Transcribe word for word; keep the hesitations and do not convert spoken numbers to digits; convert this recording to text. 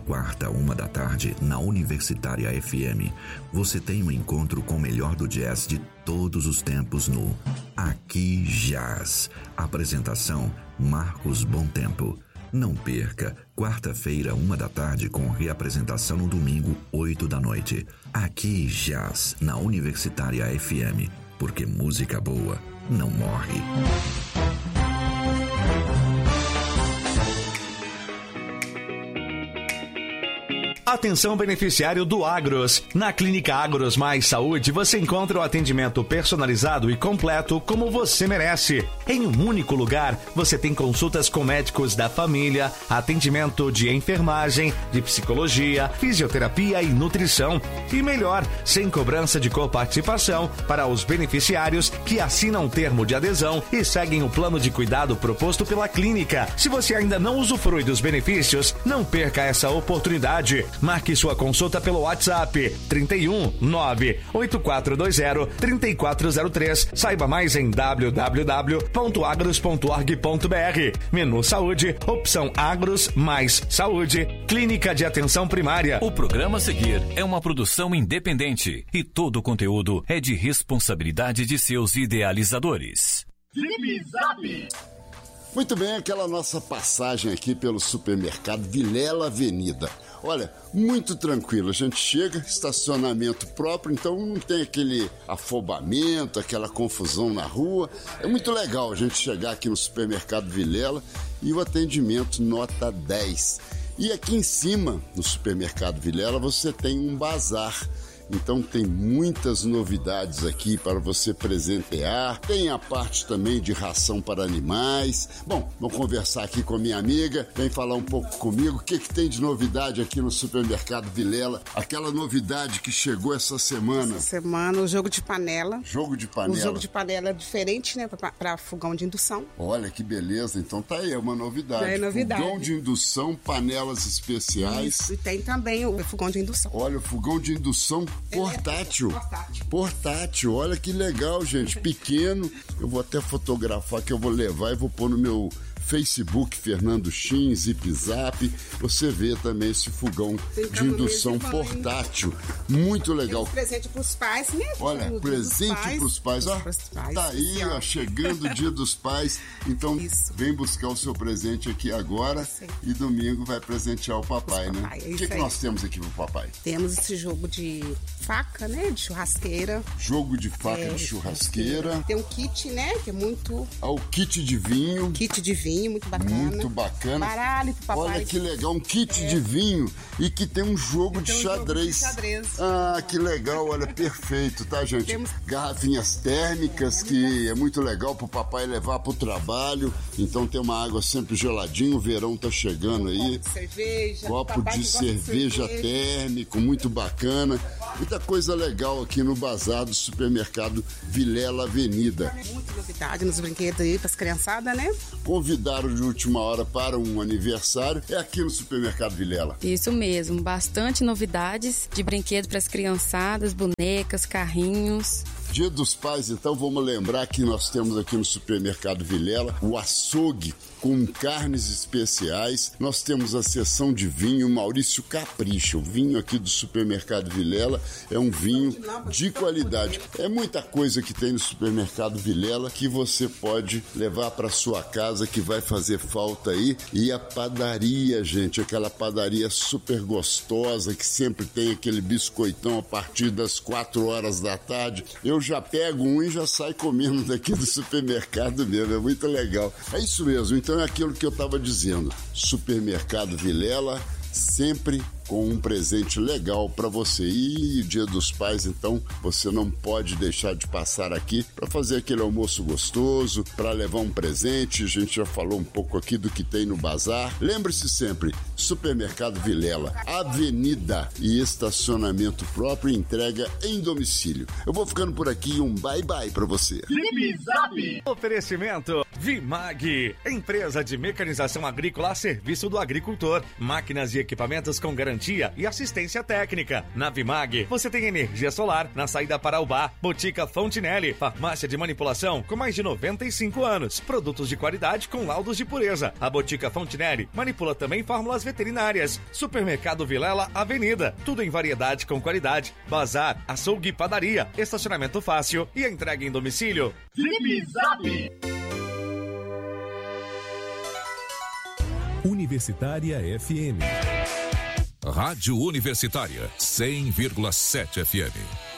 quarta, uma da tarde, na Universitária F M, você tem um encontro com o melhor do jazz de todos os tempos no Aqui Jazz. Apresentação Marcos Bom Tempo. Não perca, quarta-feira, uma da tarde, com reapresentação no domingo, oito da noite. Aqui Jazz, na Universitária F M, porque música boa não morre. Atenção beneficiário do Agros. Na Clínica Agros Mais Saúde você encontra o atendimento personalizado e completo como você merece. Em um único lugar, você tem consultas com médicos da família, atendimento de enfermagem, de psicologia, fisioterapia e nutrição. E melhor, sem cobrança de coparticipação para os beneficiários que assinam o termo de adesão e seguem o plano de cuidado proposto pela clínica. Se você ainda não usufrui dos benefícios, não perca essa oportunidade. Marque sua consulta pelo WhatsApp trinta e um, nove oito quatro dois zero, três quatro zero três. Saiba mais em w w w ponto agros ponto org ponto b r. Menu Saúde, opção Agros mais Saúde, Clínica de Atenção Primária. O programa a seguir é uma produção independente e todo o conteúdo é de responsabilidade de seus idealizadores. Zip Zap! Muito bem, aquela nossa passagem aqui pelo supermercado Vilela Avenida. Olha, muito tranquilo, a gente chega, estacionamento próprio, então não tem aquele afobamento, aquela confusão na rua. É muito legal a gente chegar aqui no supermercado Vilela e o atendimento nota dez. E aqui em cima, no supermercado Vilela, você tem um bazar. Então tem muitas novidades aqui para você presentear. Tem a parte também de ração para animais. Bom, vou conversar aqui com a minha amiga. Vem falar um pouco comigo. O que, que tem de novidade aqui no supermercado Vilela? Aquela novidade que chegou essa semana. Essa semana, o jogo de panela. Jogo de panela. O jogo de panela é diferente, né? Para fogão de indução. Olha que beleza. Então tá aí, é uma novidade. É novidade. Fogão de indução, panelas especiais. Isso, e tem também o fogão de indução. Olha, o fogão de indução portátil. portátil. Portátil, olha que legal, gente. Pequeno. Eu vou até fotografar que eu vou levar e vou pôr no meu Facebook, Fernando Chin, Zip Zap. Você vê também esse fogão de indução portátil. Muito legal. Temos presente para os pais, né? Olha, presente para os pais. Ah, pais. Tá aí, ó, chegando o Dia dos Pais. Então, isso. Vem buscar o seu presente aqui agora. Sim. E domingo vai presentear o papai, né? Papai, é o que, que nós temos aqui pro papai? Temos esse jogo de faca, né? De churrasqueira. Jogo de faca é, de churrasqueira. Tem um kit, né? Que é muito... Ah, o kit de vinho. Kit de vinho. Muito bacana. Muito bacana. Baralho pro papai. Olha que legal, um kit é. de vinho e que tem um jogo, de, um xadrez. jogo de xadrez. Ah, que legal, olha, perfeito, tá, gente? Temos... Garrafinhas térmicas, que é muito legal pro papai levar pro trabalho. Então tem uma água sempre geladinha, o verão tá chegando aí. Copo de cerveja. Copo de cerveja, cerveja térmico, muito bacana. Muita coisa legal aqui no bazar do supermercado Vilela Avenida. Muita novidade nos brinquedos aí pras criançadas, né? Convidaram de última hora para um aniversário, é aqui no supermercado Vilela. Isso mesmo, bastante novidades de brinquedos para as criançadas, bonecas, carrinhos. Dia dos Pais, então vamos lembrar que nós temos aqui no supermercado Vilela o açougue com carnes especiais. Nós temos a seção de vinho Maurício Capricho. O vinho aqui do supermercado Vilela é um vinho de qualidade. É muita coisa que tem no supermercado Vilela que você pode levar para sua casa, que vai fazer falta aí. E a padaria, gente, aquela padaria super gostosa que sempre tem aquele biscoitão a partir das quatro horas da tarde. Eu já pego um e já saio comendo daqui do supermercado mesmo, é muito legal. É isso mesmo, então é aquilo que eu estava dizendo. Supermercado Vilela, sempre com um presente legal para você. E o Dia dos Pais, então, você não pode deixar de passar aqui para fazer aquele almoço gostoso, para levar um presente. A gente já falou um pouco aqui do que tem no bazar. Lembre-se sempre, Supermercado Vilela, avenida e estacionamento próprio, entrega em domicílio. Eu vou ficando por aqui, um bye-bye para você. Oferecimento Vimag, empresa de mecanização agrícola a serviço do agricultor. Máquinas e equipamentos com garantia e assistência técnica. Na Vimag, você tem energia solar na saída para o bar. Botica Fontinelli, farmácia de manipulação com mais de noventa e cinco anos. Produtos de qualidade com laudos de pureza. A Botica Fontinelli manipula também fórmulas veterinárias. Supermercado Vilela Avenida, tudo em variedade com qualidade. Bazar, açougue e padaria, estacionamento fácil e a entrega em domicílio. Zip Zap! Universitária F M. Rádio Universitária, cem vírgula sete F M.